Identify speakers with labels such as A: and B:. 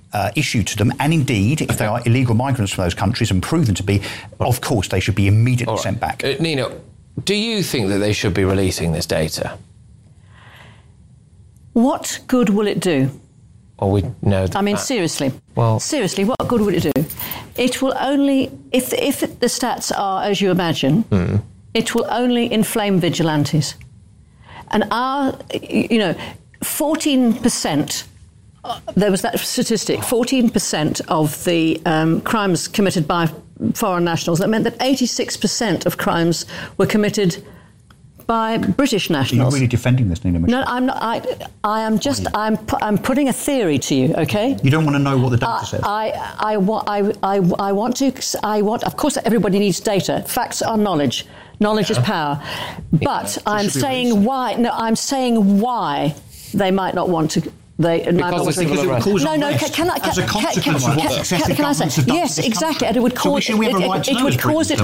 A: issued to them, and indeed, if they are illegal migrants from those countries and proven to be, of course, they should be immediately sent back.
B: Nina, do you think that they should be releasing this data?
C: What good will it do?
B: Well, we know that.
C: I mean, seriously.
B: Well,
C: seriously, what good would it do? It will only, if the stats are as you imagine, it will only inflame vigilantes. And 14%. There was that statistic, 14% of the crimes committed by foreign nationals. That meant that 86% of crimes were committed by British nationals.
A: Are you really defending this, Nina Michel?
C: No, I'm not. I am just. I'm putting a theory to you. Okay.
A: You don't want to know what the data says.
C: I want to. Of course, everybody needs data. Facts are knowledge. Knowledge is power. But I'm saying why. No, I'm saying why they might not want to. Can I say?
A: Yes, exactly, and it would cause
C: it.